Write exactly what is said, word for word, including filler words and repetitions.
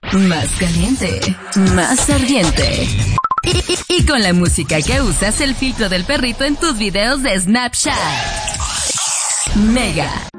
más caliente, más ardiente. Y, y, y con la música que usas, el filtro del perrito en tus videos de Snapchat. Mega.